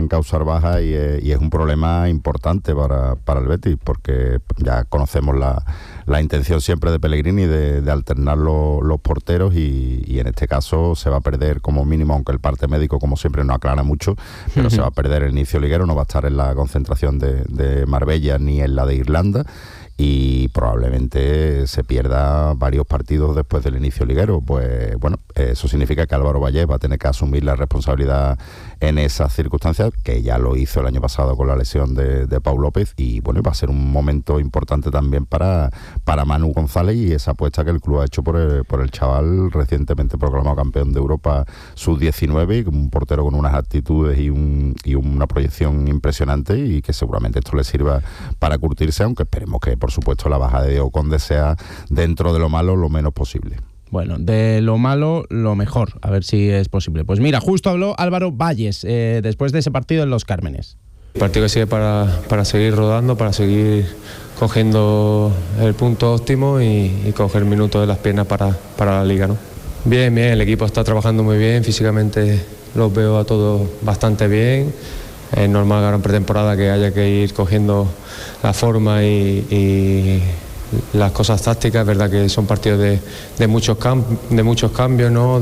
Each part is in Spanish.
en causar bajas y es un problema importante para el Betis, porque ya conocemos la intención siempre de Pellegrini de alternar los porteros y en este caso se va a perder como mínimo, aunque el parte médico como siempre no aclara mucho, pero se va a perder el inicio liguero, no va a estar en la concentración de Marbella ni en la de Irlanda, y probablemente se pierda varios partidos después del inicio liguero. Pues bueno, eso significa que Álvaro Vallés va a tener que asumir la responsabilidad en esas circunstancias, que ya lo hizo el año pasado con la lesión de Pau López, y bueno, va a ser un momento importante también para Manu González y esa apuesta que el club ha hecho por el chaval recientemente proclamado campeón de Europa sub-19, un portero con unas actitudes y una proyección impresionante, y que seguramente esto le sirva para curtirse, aunque esperemos que por supuesto la baja de Diego Conde sea, dentro de lo malo, lo menos posible. Bueno, de lo malo, lo mejor, a ver si es posible. Pues mira, justo habló Álvaro Valles después de ese partido en Los Cármenes. El partido que sigue para seguir rodando, para seguir cogiendo el punto óptimo y coger minutos de las piernas para la Liga, ¿no? Bien, el equipo está trabajando muy bien, físicamente los veo a todos bastante bien. Es normal ahora en pretemporada que haya que ir cogiendo la forma y las cosas tácticas. Es verdad que son partidos de muchos cambios, ¿no?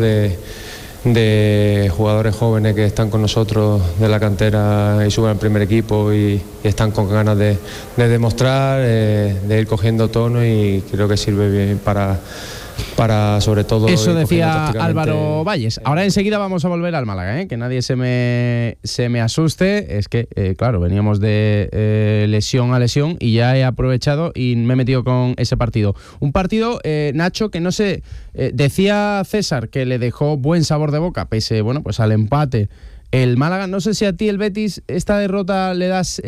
De jugadores jóvenes que están con nosotros de la cantera y suben al primer equipo y están con ganas de demostrar, de ir cogiendo tono, y creo que sirve bien para sobre todo... Eso decía Álvaro Valles. Ahora enseguida vamos a volver al Málaga, que nadie se me asuste. Es que, claro, veníamos de lesión a lesión y ya he aprovechado y me he metido con ese partido. Un partido, Nacho, que no sé, decía César que le dejó buen sabor de boca, pese, bueno, pues al empate. El Málaga, no sé si a ti el Betis, esta derrota le das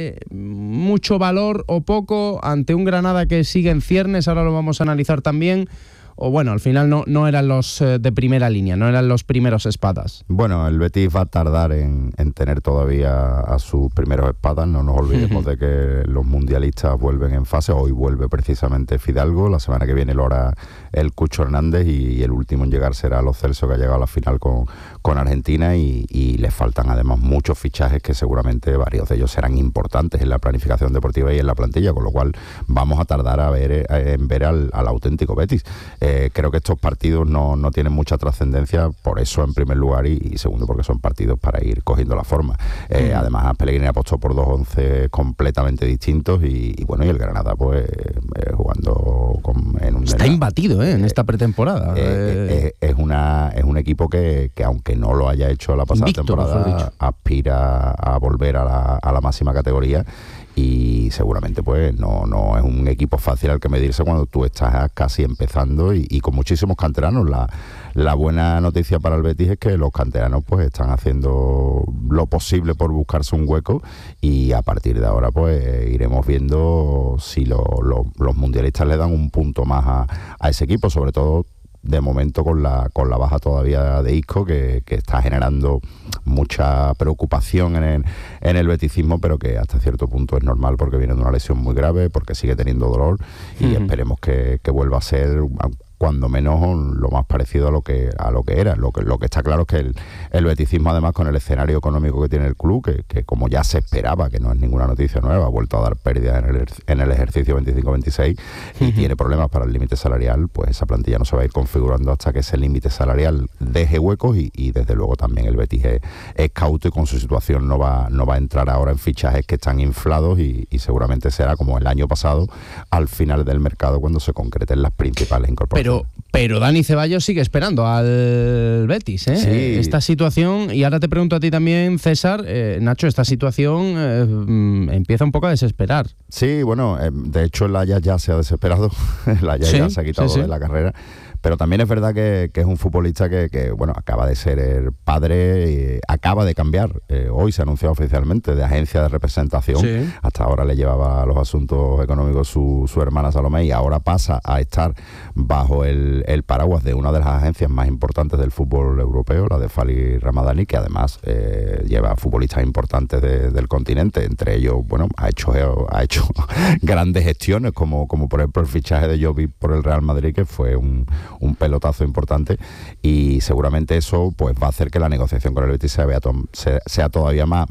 mucho valor o poco ante un Granada que sigue en ciernes, ahora lo vamos a analizar también. O bueno, al final no eran los de primera línea, no eran los primeros espadas. Bueno, el Betis va a tardar en tener todavía a sus primeros espadas. No nos olvidemos de que los mundialistas vuelven en fase. Hoy vuelve precisamente Fidalgo, la semana que viene lo hará el Cucho Hernández, y el último en llegar será Lo Celso, que ha llegado a la final con Argentina, y les faltan además muchos fichajes que seguramente varios de ellos serán importantes en la planificación deportiva y en la plantilla, con lo cual vamos a tardar en ver al auténtico Betis. Creo que estos partidos no tienen mucha trascendencia, por eso en primer lugar, y segundo porque son partidos para ir cogiendo la forma. Además Pellegrini apostó por 2 11 completamente distintos y bueno, y el Granada pues jugando está imbatido en esta pretemporada. Es un equipo que aunque no lo haya hecho la pasada temporada, aspira a volver a la máxima categoría, y seguramente pues no es un equipo fácil al que medirse cuando tú estás casi empezando y con muchísimos canteranos. La buena noticia para el Betis es que los canteranos pues están haciendo lo posible por buscarse un hueco, y a partir de ahora pues iremos viendo si los mundialistas le dan un punto más a ese equipo, sobre todo de momento con la baja todavía de Isco, que está generando mucha preocupación en el beticismo, pero que hasta cierto punto es normal porque viene de una lesión muy grave, porque sigue teniendo dolor, y esperemos que vuelva a ser cuando menos lo más parecido a lo que era. Lo que está claro es que el beticismo, además, con el escenario económico que tiene el club, que como ya se esperaba, que no es ninguna noticia nueva, ha vuelto a dar pérdidas en el ejercicio 25-26 y tiene problemas para el límite salarial, pues esa plantilla no se va a ir configurando hasta que ese límite salarial deje huecos, y desde luego también el Betis es cauto, y con su situación no va a entrar ahora en fichajes que están inflados, y seguramente será como el año pasado, al final del mercado, cuando se concreten las principales incorporaciones. Pero Dani Ceballos sigue esperando al Betis, ¿eh? Sí. Esta situación, y ahora te pregunto a ti también, César, Nacho, esta situación empieza un poco a desesperar. Sí, bueno, de hecho el Ajax ya se ha desesperado, el Ajax ya se ha quitado de la carrera. Pero también es verdad que es un futbolista que bueno, acaba de ser el padre, acaba de cambiar. Hoy se ha anunciado oficialmente de agencia de representación. Sí. Hasta ahora le llevaba los asuntos económicos su hermana Salomé, y ahora pasa a estar bajo el paraguas de una de las agencias más importantes del fútbol europeo, la de Fali Ramadani, que además lleva futbolistas importantes del continente. Entre ellos, bueno, ha hecho grandes gestiones, como por ejemplo el fichaje de Jovic por el Real Madrid, que fue un pelotazo importante, y seguramente eso pues va a hacer que la negociación con el Betis sea todavía más